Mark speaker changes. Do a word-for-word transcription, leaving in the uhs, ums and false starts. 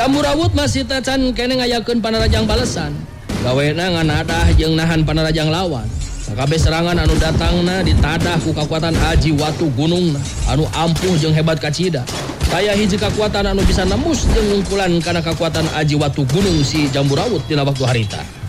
Speaker 1: Jamburawut masih tacan kene ngayakeun panarajang balesan. Gawena nganadah jeung nahan panarajang lawan. Sakabeh serangan anu datangna ditadah ku kakuatan Aji Watu Gunungna anu ampuh jeung hebat kacida. Saya hiji kekuatan anu bisa nembus jeung ngungkulan kana kekuatan Aji Watu Gunung si Jamburawut dina waktu harita.